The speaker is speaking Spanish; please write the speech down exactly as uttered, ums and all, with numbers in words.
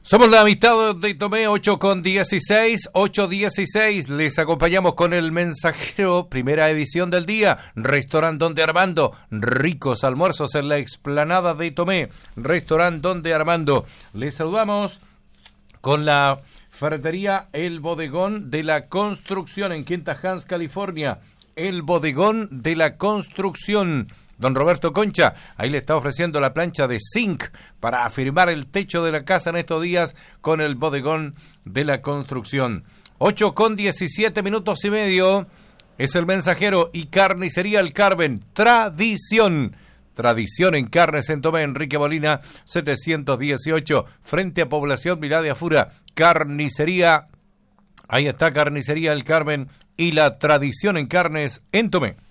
Somos la amistad de Tomé, ocho con dieciséis, ocho dieciséis. Les acompañamos con el mensajero, primera edición del día. Restaurant Donde Armando, ricos almuerzos en la explanada de Tomé. Restaurant Donde Armando. Les saludamos con la ferretería El Bodegón de la Construcción en Quinta Hans, California. El Bodegón de la Construcción. Don Roberto Concha, ahí le está ofreciendo la plancha de zinc para afirmar el techo de la casa en estos días con el Bodegón de la Construcción. ocho con diecisiete minutos y medio, es el mensajero y carnicería El Carmen. Tradición, tradición en carnes en Tomé, Enrique Molina, setecientos dieciocho, frente a Población Vilá de Afura. Carnicería, ahí está Carnicería El Carmen y la tradición en carnes en Tomé.